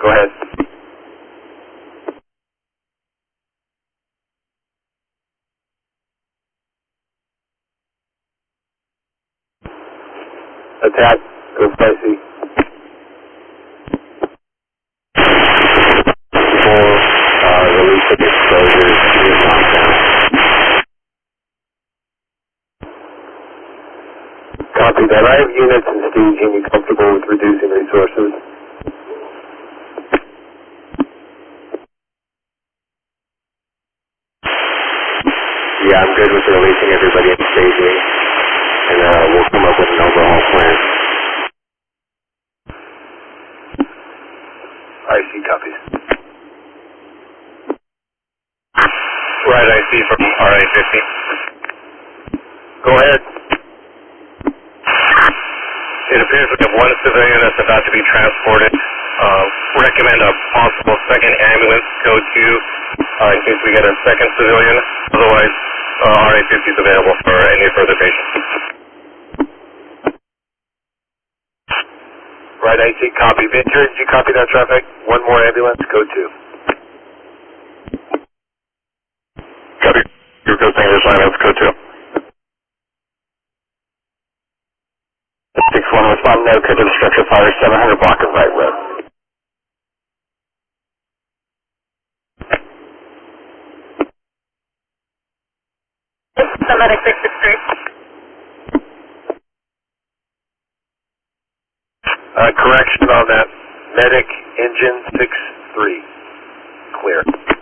Go ahead. Attack. Go spicy. 4, release of exposures. Vietnam down. Copy that. I have units in staging. You comfortable with reducing resources? Yeah, I'm good with releasing everybody in staging. And we'll come up with an overall plan. IC copies. Right IC from RA-50. Go ahead. It appears we have one civilian that's about to be transported. Recommend a possible second ambulance go to in case we get a second civilian. Otherwise, RA-50 is available for any further patients. Right, IC, copy. Victor, did you copy that traffic? One more ambulance, go to. Copy. Your code English line, let's go to. 6-1, respond no code to the structure fire, 700 block of right road. Medic 663. Correction on that. Medic engine 6-3. Clear.